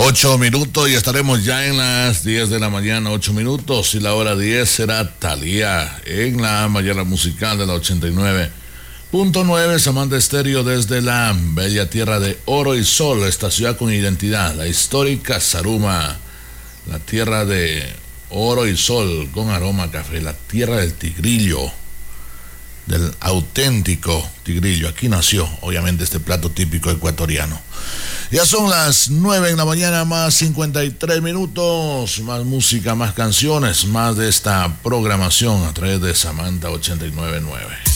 8 minutos y estaremos ya en las 10 de la mañana, 8 minutos, y la hora 10 será Thalía en la mañana musical de la 89.9 Samantha Estéreo desde la bella tierra de Oro y Sol, esta ciudad con identidad, la histórica Zaruma, la tierra de Oro y Sol con aroma a café, la tierra del tigrillo, del auténtico tigrillo. Aquí nació, obviamente, este plato típico ecuatoriano. Ya son las 9 en la mañana, más 53 minutos, más música, más canciones, más de esta programación a través de Samantha 89.9.